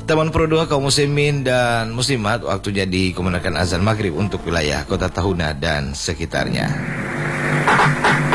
Taman Pro 2 kaum muslimin dan muslimat, waktunya dikumandangkan azan maghrib untuk wilayah Kota Tahuna dan sekitarnya.